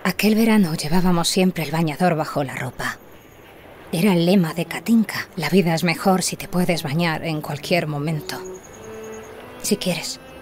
Aquel verano llevábamos siempre el bañador bajo la ropa. Era el lema de Katinka. La vida es mejor si te puedes bañar en cualquier momento. Si quieres.